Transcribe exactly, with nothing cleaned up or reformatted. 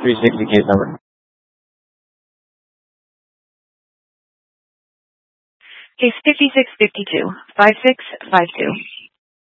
three sixty case number. Case fifty-six fifty-two, five six five two.